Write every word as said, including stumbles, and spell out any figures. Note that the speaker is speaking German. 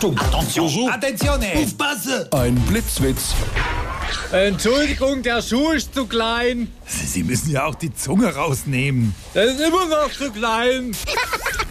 Achtung, Attention, Attenzione! Aufpasse! Ein Blitzwitz. Entschuldigung, der Schuh ist zu klein. Sie müssen ja auch die Zunge rausnehmen. Der ist immer noch zu klein.